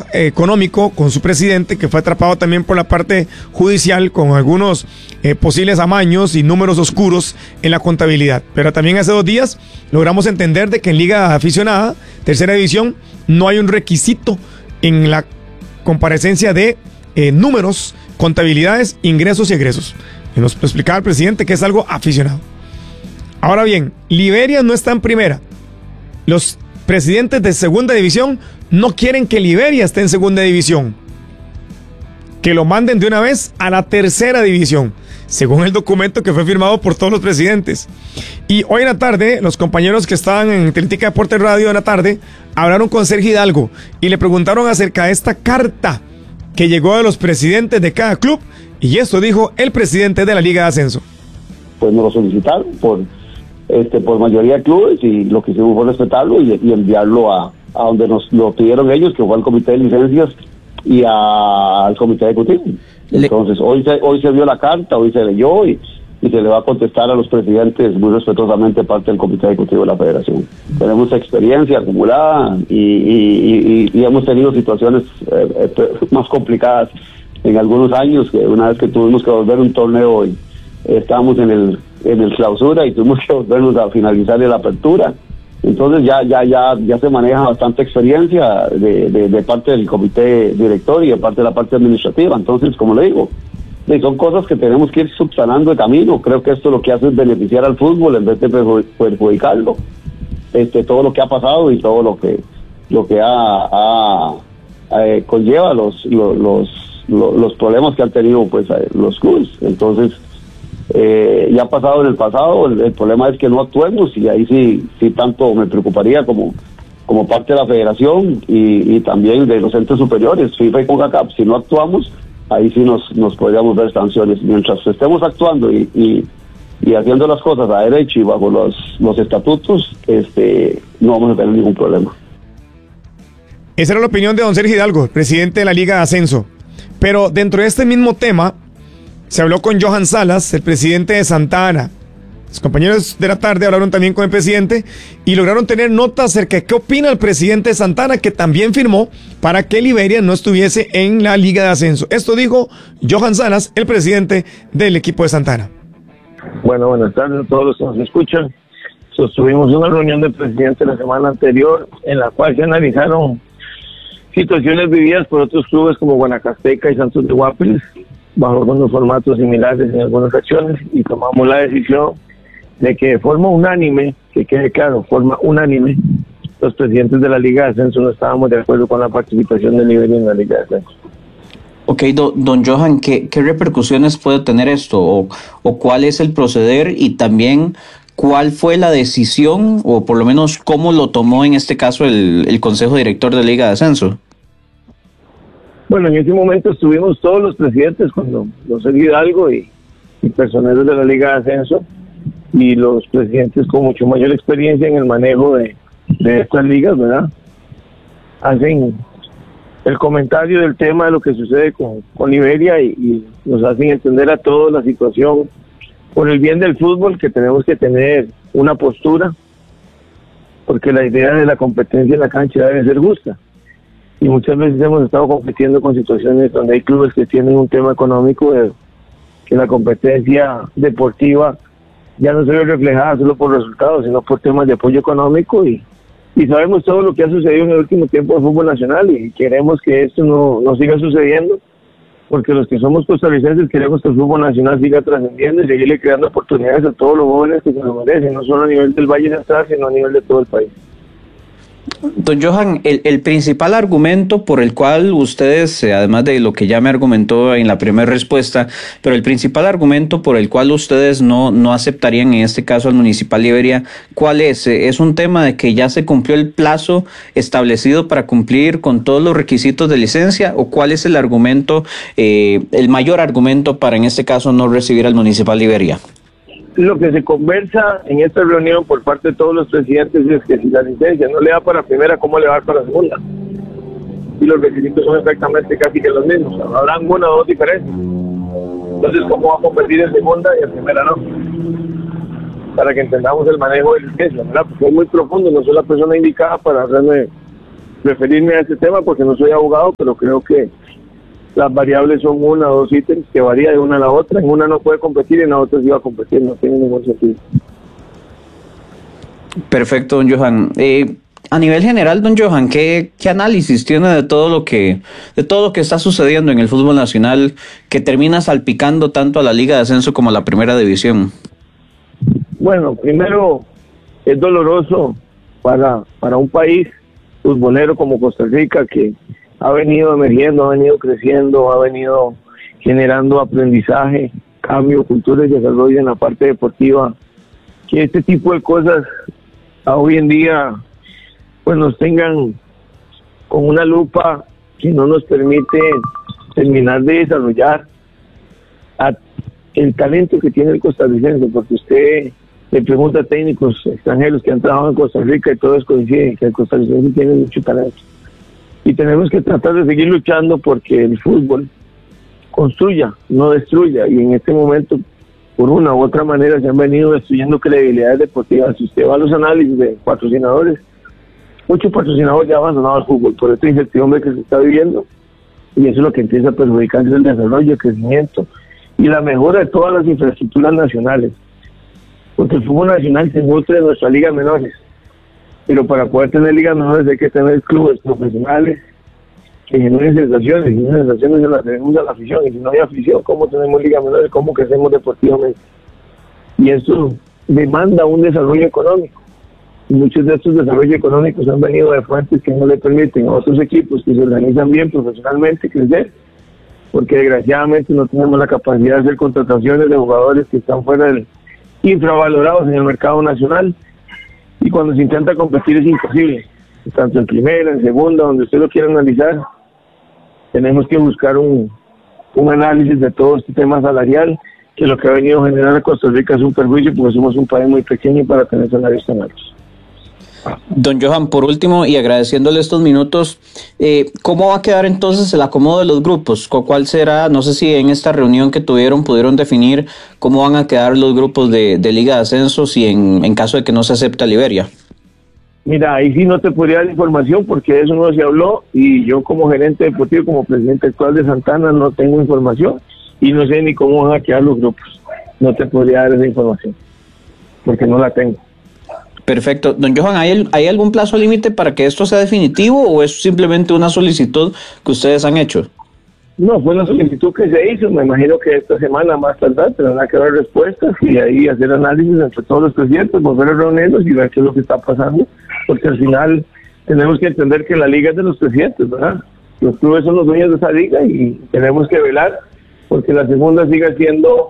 económico con su presidente, que fue atrapado también por la parte judicial con algunos posibles amaños y números oscuros en la contabilidad. Pero también hace 2 días logramos entender de que en Liga Aficionada, tercera división, no hay un requisito en la comparecencia de números, contabilidades, ingresos y egresos. Y nos explicaba el presidente que es algo aficionado. Ahora bien, Liberia no está en primera. Los presidentes de segunda división no quieren que Liberia esté en segunda división, que lo manden de una vez a la tercera división, según el documento que fue firmado por todos los presidentes. Y hoy en la tarde, los compañeros que estaban en Teletica Deportes Radio en la tarde hablaron con Sergio Hidalgo y le preguntaron acerca de esta carta que llegó de los presidentes de cada club, y esto dijo el presidente de la Liga de Ascenso. Pues nos lo solicitaron por mayoría de clubes, y lo que hicimos fue respetarlo y enviarlo a donde nos lo pidieron ellos, que fue al comité de licencias y al comité ejecutivo. Entonces hoy se vio la carta, hoy se leyó y se le va a contestar a los presidentes muy respetuosamente, parte del comité ejecutivo de la federación. Tenemos experiencia acumulada y hemos tenido situaciones más complicadas en algunos años, que una vez que tuvimos que volver un torneo y estábamos en el clausura y tuvimos que volvernos a finalizar la apertura. Entonces ya se maneja bastante experiencia de parte del comité director y de parte de la parte administrativa. Entonces, como le digo, son cosas que tenemos que ir subsanando de camino. Creo que esto lo que hace es beneficiar al fútbol en vez de perjudicarlo. Todo lo que ha pasado y todo lo que conlleva los problemas que han tenido pues los clubes. Entonces ya ha pasado en el pasado, el problema es que no actuemos, y ahí sí tanto me preocuparía como parte de la federación y también de los entes superiores, FIFA y CONCACAF. Si no actuamos, ahí sí nos podríamos ver sanciones. Mientras estemos actuando y haciendo las cosas a derecho y bajo los estatutos, no vamos a tener ningún problema. Esa era la opinión de don Sergio Hidalgo, presidente de la Liga de Ascenso. Pero dentro de este mismo tema, se habló con Johan Salas, el presidente de Santa Ana. Los compañeros de la tarde hablaron también con el presidente y lograron tener nota acerca de qué opina el presidente de Santa Ana, que también firmó para que Liberia no estuviese en la Liga de Ascenso. Esto dijo Johan Salas, el presidente del equipo de Santa Ana. Bueno, buenas tardes a todos los que nos escuchan. Sostuvimos una reunión de presidentes la semana anterior en la cual se analizaron situaciones vividas por otros clubes como Guanacasteca y Santos de Guápiles, bajo algunos formatos similares en algunas acciones, y tomamos la decisión de que de forma unánime, que quede claro, forma unánime, los presidentes de la Liga de Ascenso no estábamos de acuerdo con la participación de Liberia en la Liga de Ascenso. Ok, don Johan, ¿qué repercusiones puede tener esto? ¿O cuál es el proceder? Y también, ¿cuál fue la decisión, o por lo menos cómo lo tomó en este caso el Consejo Director de la Liga de Ascenso? Bueno, en ese momento estuvimos todos los presidentes, cuando los Sergio Hidalgo y personeros de la Liga de Ascenso, y los presidentes con mucho mayor experiencia en el manejo de estas ligas, ¿verdad? Hacen el comentario del tema de lo que sucede con Liberia y nos hacen entender a todos la situación por el bien del fútbol, que tenemos que tener una postura, porque la idea de la competencia en la cancha debe ser justa. Y muchas veces hemos estado compitiendo con situaciones donde hay clubes que tienen un tema económico, que la competencia deportiva ya no se ve reflejada solo por resultados, sino por temas de apoyo económico, y sabemos todo lo que ha sucedido en el último tiempo del fútbol nacional, y queremos que esto no siga sucediendo, porque los que somos costarricenses queremos que el fútbol nacional siga trascendiendo y seguirle creando oportunidades a todos los jóvenes que se lo merecen, no solo a nivel del Valle Central, sino a nivel de todo el país. Don Johan, el principal argumento por el cual ustedes, además de lo que ya me argumentó en la primera respuesta, pero el principal argumento por el cual ustedes no aceptarían en este caso al Municipal Liberia, ¿cuál es? ¿Es un tema de que ya se cumplió el plazo establecido para cumplir con todos los requisitos de licencia? ¿O cuál es el argumento, el mayor argumento para en este caso no recibir al Municipal Liberia? Lo que se conversa en esta reunión por parte de todos los presidentes es que si la licencia no le da para primera, ¿cómo le va a dar para segunda? Y los requisitos son exactamente casi que los mismos, habrán una o dos diferencias. Entonces, ¿cómo va a competir en segunda y en primera no? Para que entendamos el manejo de licencia, ¿verdad? Porque es muy profundo, no soy la persona indicada para hacerme referirme a ese tema porque no soy abogado, pero creo que las variables son una o dos ítems que varía de una a la otra. En una no puede competir y en la otra sí va a competir, no tiene ningún sentido. Perfecto, don Johan. A nivel general, don Johan, ¿qué análisis tiene de todo lo que está sucediendo en el fútbol nacional que termina salpicando tanto a la Liga de Ascenso como a la Primera División? Bueno, primero es doloroso para un país futbolero como Costa Rica, que ha venido emergiendo, ha venido creciendo, ha venido generando aprendizaje, cambio, cultura y desarrollo en la parte deportiva, que este tipo de cosas hoy en día pues nos tengan con una lupa que no nos permite terminar de desarrollar el talento que tiene el costarricense, porque usted le pregunta a técnicos extranjeros que han trabajado en Costa Rica y todos coinciden que el costarricense tiene mucho talento. Y tenemos que tratar de seguir luchando porque el fútbol construya, no destruya. Y en este momento, por una u otra manera, se han venido destruyendo credibilidades deportivas. Si usted va a los análisis de patrocinadores, muchos patrocinadores ya han abandonado el fútbol por esta incertidumbre que se está viviendo. Y eso es lo que empieza a perjudicar el desarrollo, el crecimiento y la mejora de todas las infraestructuras nacionales. Porque el fútbol nacional se nutre de nuestras ligas menores. Pero para poder tener ligas menores hay que tener clubes profesionales que generen sensaciones, y esas sensaciones se las tenemos a la afición, y si no hay afición, ¿cómo tenemos ligas menores? ¿Cómo crecemos deportivamente? Y eso demanda un desarrollo económico, y muchos de estos desarrollos económicos han venido de fuentes que no le permiten a otros equipos que se organizan bien profesionalmente crecer, porque desgraciadamente no tenemos la capacidad de hacer contrataciones de jugadores que están fuera del infravalorados en el mercado nacional, y cuando se intenta competir es imposible, tanto en primera, en segunda, donde usted lo quiera analizar. Tenemos que buscar un análisis de todo este tema salarial, que lo que ha venido a generar a Costa Rica es un perjuicio, porque somos un país muy pequeño para tener salarios tan altos. Don Johan, por último, y agradeciéndole estos minutos, ¿cómo va a quedar entonces el acomodo de los grupos? ¿Cuál será? No sé si en esta reunión que tuvieron pudieron definir cómo van a quedar los grupos de Liga de Ascenso si en caso de que no se acepte a Liberia. Mira, ahí sí no te podría dar información porque de eso no se habló, y yo como gerente deportivo, como presidente actual de Santana, no tengo información y no sé ni cómo van a quedar los grupos. No te podría dar esa información porque no la tengo. Perfecto. Don Johan, ¿hay algún plazo límite para que esto sea definitivo o es simplemente una solicitud que ustedes han hecho? No, fue una solicitud que se hizo. Me imagino que esta semana más tardar tendrán que dar respuestas y ahí hacer análisis entre todos los presidentes, volver a reunirnos y ver qué es lo que está pasando, porque al final tenemos que entender que la liga es de los presidentes, ¿verdad? Los clubes son los dueños de esa liga y tenemos que velar porque la segunda siga siendo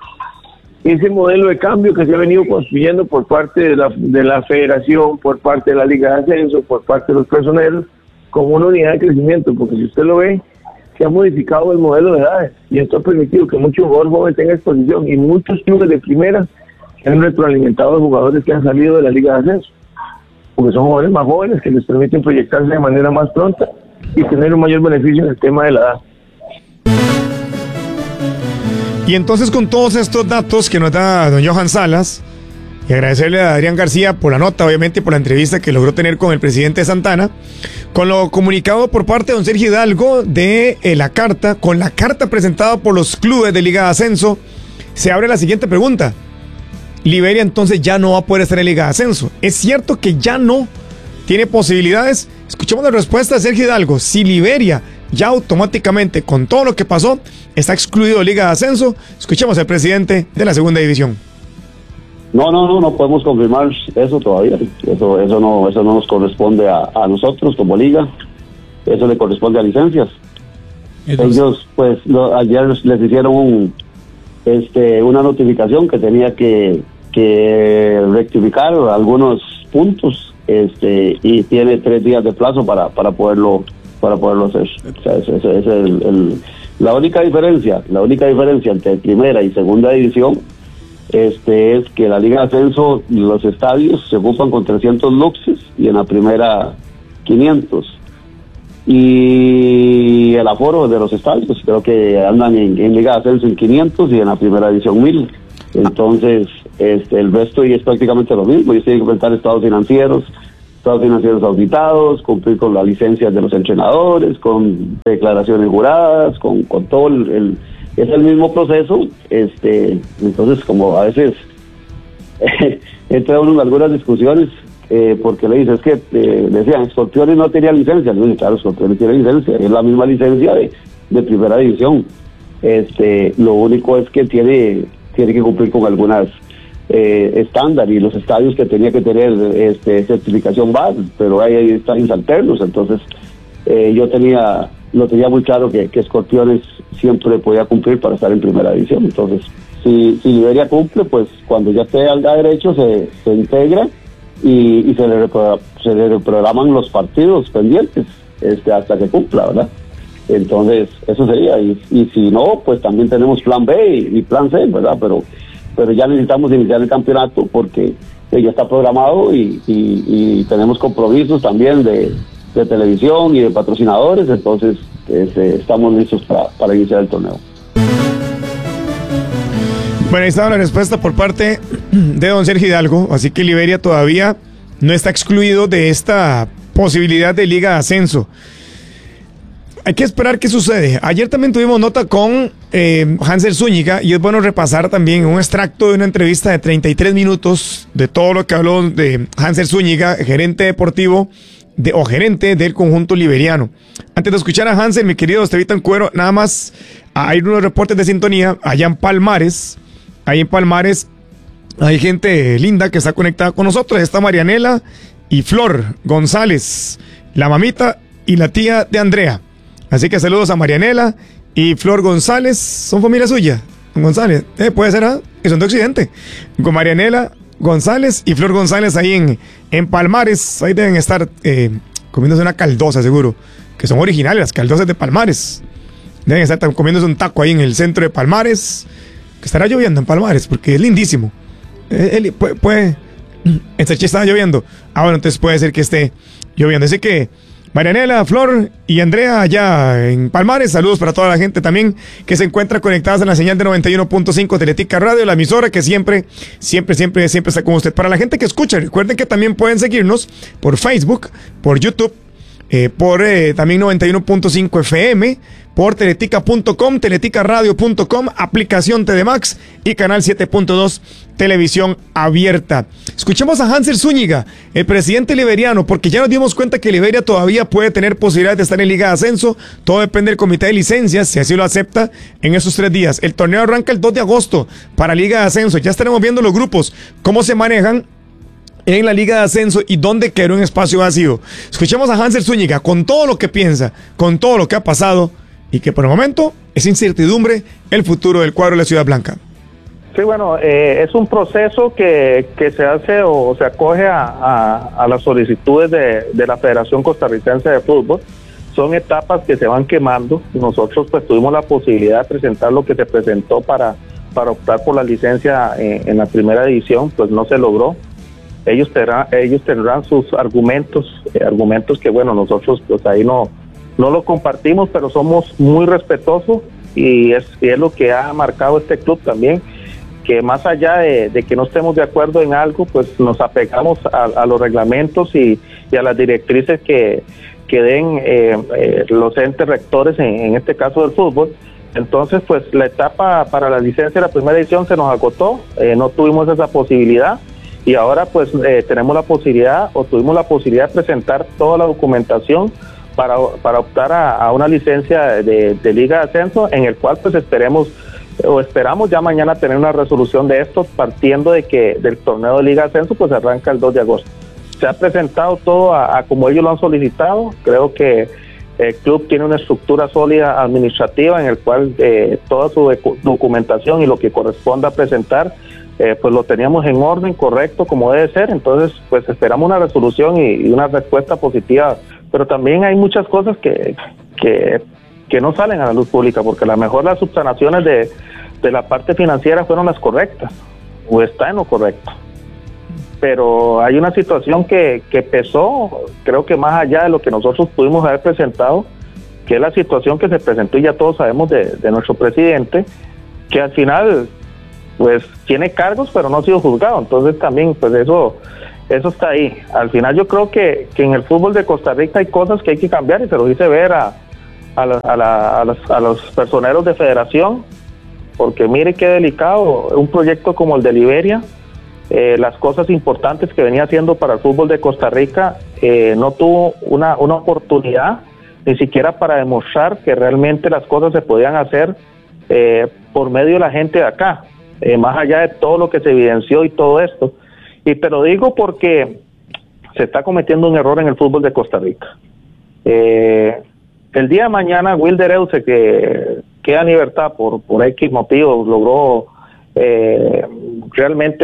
ese modelo de cambio que se ha venido construyendo por parte de la federación, por parte de la Liga de Ascenso, por parte de los personeros, como una unidad de crecimiento, porque si usted lo ve, se ha modificado el modelo de edades y esto ha permitido que muchos jugadores jóvenes tengan exposición y muchos clubes de primera se han retroalimentado a jugadores que han salido de la Liga de Ascenso, porque son jugadores más jóvenes que les permiten proyectarse de manera más pronta y tener un mayor beneficio en el tema de la edad. Y entonces, con todos estos datos que nos da don Johan Salas, y agradecerle a Adrián García por la nota, obviamente por la entrevista que logró tener con el presidente de Santana, con lo comunicado por parte de don Sergio Hidalgo de la carta, con la carta presentada por los clubes de Liga de Ascenso, se abre la siguiente pregunta. Liberia entonces ya no va a poder estar en Liga de Ascenso. ¿Es cierto que ya no tiene posibilidades? Escuchemos la respuesta de Sergio Hidalgo. Si Liberia ya automáticamente, con todo lo que pasó, está excluido de Liga de Ascenso, escuchemos al presidente de la segunda división. No podemos confirmar eso todavía. Eso no nos corresponde a nosotros como liga. Eso le corresponde a licencias. Ellos, pues, ayer les hicieron una notificación que tenía que rectificar algunos puntos, y tiene 3 días de plazo para poderlo hacer. O sea, esa es la única diferencia entre primera y segunda división. Es que la Liga de Ascenso, los estadios se ocupan con 300 luxes y en la primera 500. Y el aforo de los estadios, creo que andan en Liga de Ascenso en 500 y en la primera división 1000. Entonces, el resto y es prácticamente lo mismo. Ellos tienen que enfrentar estados financieros, estados financieros auditados, cumplir con las licencias de los entrenadores, con declaraciones juradas, con todo es el mismo proceso. Entonces, como a veces entra uno en algunas discusiones, porque le dices que decían, Scorpioni no tenía licencia. Le dije, claro, Scorpioni tiene licencia, es la misma licencia de primera división. Lo único es que tiene que cumplir con algunas estándar, y los estadios que tenía que tener certificación VAR, pero hay estadios alternos. Entonces lo tenía muy claro que Scorpiones siempre podía cumplir para estar en primera división. Entonces si Liberia cumple, pues cuando ya esté al derecho se integra y se le reprograman los partidos pendientes hasta que cumpla, ¿verdad? Entonces eso sería, y si no, pues también tenemos plan B y plan C, ¿verdad? Pero ya necesitamos iniciar el campeonato porque ya está programado y tenemos compromisos también de televisión y de patrocinadores. Entonces estamos listos para iniciar el torneo. Bueno, ahí estaba la respuesta por parte de don Sergio Hidalgo, así que Liberia todavía no está excluido de esta posibilidad de Liga de Ascenso. Hay que esperar qué sucede. Ayer también tuvimos nota con Hanser Zúñiga, y es bueno repasar también un extracto de una entrevista de 33 minutos de todo lo que habló de Hanser Zúñiga, gerente deportivo o gerente del conjunto liberiano. Antes de escuchar a Hanser, mi querido Estevito Cuero, nada más hay unos reportes de sintonía allá en Palmares. Ahí en Palmares hay gente linda que está conectada con nosotros. Está Marianela y Flor González, la mamita y la tía de Andrea. Así que saludos a Marianela y Flor González. ¿Son familia suya? González, puede ser, que son de Occidente. Con Marianela González y Flor González ahí en Palmares. Ahí deben estar comiéndose una caldosa, seguro. Que son originales las caldosas de Palmares. Deben estar comiéndose un taco ahí en el centro de Palmares. Que estará lloviendo en Palmares, porque es lindísimo. Esta noche estaba lloviendo. Bueno, entonces puede ser que esté lloviendo. Así que Marianela, Flor y Andrea allá en Palmares, saludos para toda la gente también que se encuentra conectadas en la señal de 91.5 Teletica Radio, la emisora que siempre está con usted. Para la gente que escucha, recuerden que también pueden seguirnos por Facebook, por YouTube, por también 91.5 FM, por teletica.com, teleticaradio.com, aplicación TDMax y canal 7.2 televisión abierta. Escuchemos a Hanser Zúñiga, el presidente liberiano, porque ya nos dimos cuenta que Liberia todavía puede tener posibilidades de estar en Liga de Ascenso. Todo depende del comité de licencias, si así lo acepta en esos 3 días. El torneo arranca el 2 de agosto para Liga de Ascenso. Ya estaremos viendo los grupos, cómo se manejan en la Liga de Ascenso y dónde quedó un espacio vacío. Escuchemos a Hanser Zúñiga con todo lo que piensa, con todo lo que ha pasado, y que por el momento es incertidumbre el futuro del cuadro de la Ciudad Blanca. Sí, bueno, es un proceso que se hace o se acoge a las solicitudes de la Federación Costarricense de Fútbol. Son etapas que se van quemando. Nosotros pues tuvimos la posibilidad de presentar lo que se presentó para optar por la licencia en la primera división, pues no se logró. Ellos tendrán sus argumentos que bueno, nosotros pues ahí no lo compartimos, pero somos muy respetuosos y es lo que ha marcado este club también, que más allá de que no estemos de acuerdo en algo, pues nos apegamos a los reglamentos y a las directrices que den los entes rectores, en este caso del fútbol. Entonces pues la etapa para la licencia de la primera edición se nos agotó, no tuvimos esa posibilidad, y ahora pues tuvimos la posibilidad de presentar toda la documentación para optar a una licencia de Liga de Ascenso, en el cual pues esperamos ya mañana tener una resolución de esto, partiendo de que del torneo de Liga de Ascenso pues arranca el 2 de agosto. Se ha presentado todo a como ellos lo han solicitado. Creo que el club tiene una estructura sólida administrativa en el cual toda su documentación y lo que corresponda presentar pues lo teníamos en orden, correcto, como debe ser. Entonces pues esperamos una resolución y una respuesta positiva, pero también hay muchas cosas que no salen a la luz pública, porque a lo mejor las subsanaciones de la parte financiera fueron las correctas o está en lo correcto, pero hay una situación que pesó, creo que más allá de lo que nosotros pudimos haber presentado, que es la situación que se presentó, y ya todos sabemos de nuestro presidente, que al final pues tiene cargos pero no ha sido juzgado. Entonces también pues eso eso está ahí. Al final yo creo que en el fútbol de Costa Rica hay cosas que hay que cambiar, y se lo hice ver a los personeros de federación, porque mire qué delicado un proyecto como el de Liberia. Las cosas importantes que venía haciendo para el fútbol de Costa Rica, no tuvo una oportunidad ni siquiera para demostrar que realmente las cosas se podían hacer por medio de la gente de acá, más allá de todo lo que se evidenció y todo esto. Y te lo digo porque se está cometiendo un error en el fútbol de Costa Rica. El día de mañana Wilder Euse, que queda en libertad por X motivos, logró realmente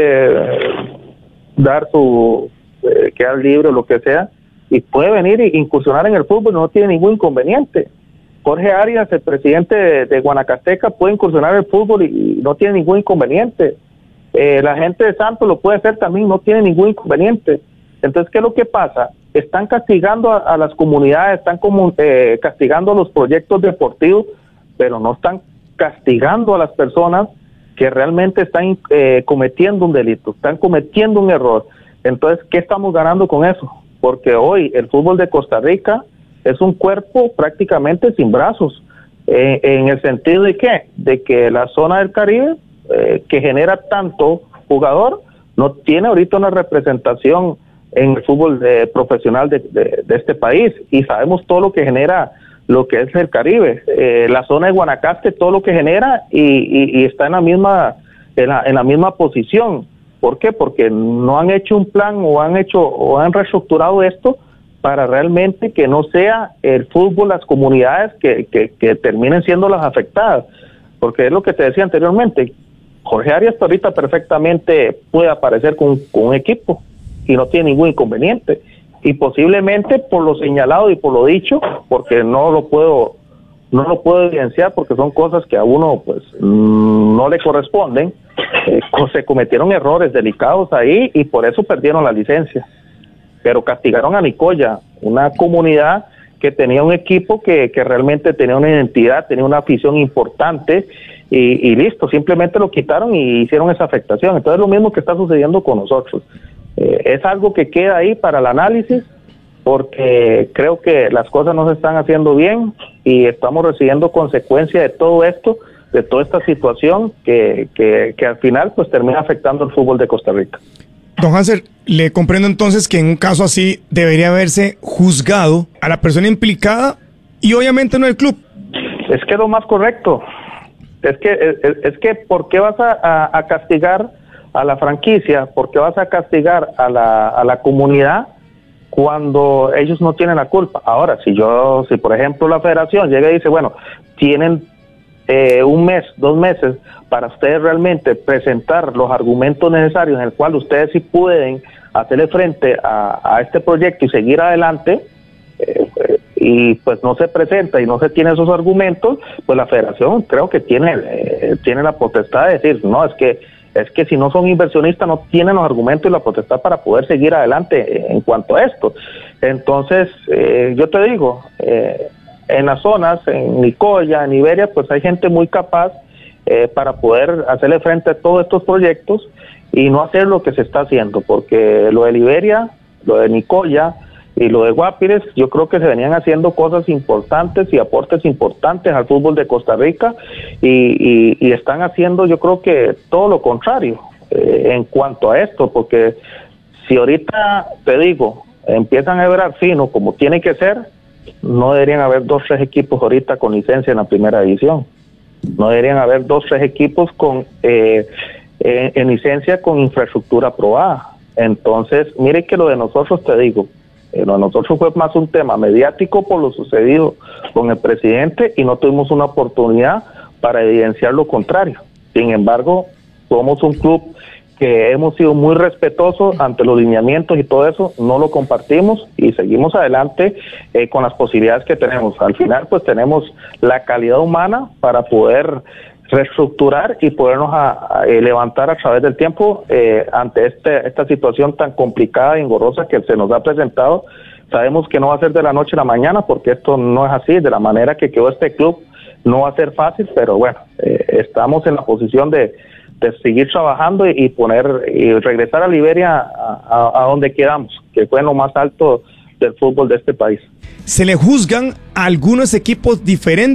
dar quedar libre o lo que sea, y puede venir e incursionar en el fútbol, no tiene ningún inconveniente. Jorge Arias, el presidente de Guanacasteca, puede incursionar en el fútbol y no tiene ningún inconveniente. La gente de Santos lo puede hacer también, no tiene ningún inconveniente. Entonces, ¿qué es lo que pasa? Están castigando a las comunidades, están castigando a los proyectos deportivos, pero no están castigando a las personas que realmente están cometiendo un delito, están cometiendo un error. Entonces, ¿qué estamos ganando con eso? Porque hoy el fútbol de Costa Rica es un cuerpo prácticamente sin brazos, en el sentido de ¿qué? De que la zona del Caribe, que genera tanto jugador, no tiene ahorita una representación en el fútbol profesional de este país, y sabemos todo lo que genera lo que es el Caribe, la zona de Guanacaste, todo lo que genera, y está en la misma posición. ¿Por qué? Porque no han hecho un plan o han reestructurado esto para realmente que no sea el fútbol, las comunidades que terminen siendo las afectadas. Porque es lo que te decía anteriormente, Jorge Arias ahorita perfectamente puede aparecer con un equipo y no tiene ningún inconveniente, y posiblemente por lo señalado y por lo dicho, porque no lo puedo evidenciar porque son cosas que a uno pues no le corresponden, se cometieron errores delicados ahí y por eso perdieron la licencia. Pero castigaron a Nicoya, una comunidad que tenía un equipo que realmente tenía una identidad, tenía una afición importante, y listo, simplemente lo quitaron y hicieron esa afectación. Entonces lo mismo que está sucediendo con nosotros. Es algo que queda ahí para el análisis, porque creo que las cosas no se están haciendo bien y estamos recibiendo consecuencias de todo esto, de toda esta situación que al final pues termina afectando el fútbol de Costa Rica. Don Hanser, le comprendo entonces que en un caso así debería haberse juzgado a la persona implicada y obviamente no el club. Es que es lo más correcto. Es que ¿por qué vas a castigar a la franquicia? ¿Por qué vas a castigar a la comunidad cuando ellos no tienen la culpa? Ahora, si por ejemplo la federación llega y dice, bueno, tienen un mes, 2 meses para ustedes realmente presentar los argumentos necesarios en el cual ustedes sí pueden hacerle frente a este proyecto y seguir adelante, y pues no se presenta y no se tiene esos argumentos, pues la federación creo que tiene la potestad de decir, no, es que si no son inversionistas no tienen los argumentos y la potestad para poder seguir adelante en cuanto a esto. Entonces, yo te digo, en las zonas, en Nicoya, en Liberia, pues hay gente muy capaz para poder hacerle frente a todos estos proyectos y no hacer lo que se está haciendo, porque lo de Liberia, lo de Nicoya y lo de Guápires, yo creo que se venían haciendo cosas importantes y aportes importantes al fútbol de Costa Rica, y están haciendo yo creo que todo lo contrario en cuanto a esto, porque si ahorita, te digo, empiezan a ver fino como tiene que ser, no deberían haber 2, 3 equipos ahorita con licencia en la primera división. No deberían haber 2, 3 equipos en licencia con infraestructura aprobada. Entonces, mire que lo de nosotros, te digo, lo de nosotros fue más un tema mediático por lo sucedido con el presidente y no tuvimos una oportunidad para evidenciar lo contrario. Sin embargo, somos un club que hemos sido muy respetuosos ante los lineamientos y todo eso, no lo compartimos y seguimos adelante con las posibilidades que tenemos. Al final, pues tenemos la calidad humana para poder reestructurar y podernos levantar a través del tiempo ante esta situación tan complicada y engorrosa que se nos ha presentado. Sabemos que no va a ser de la noche a la mañana, porque esto no es así, de la manera que quedó este club no va a ser fácil, pero bueno, estamos en la posición de seguir trabajando y regresar a Liberia a donde quedamos, que fue en lo más alto del fútbol de este país. ¿Se le juzgan a algunos equipos diferentes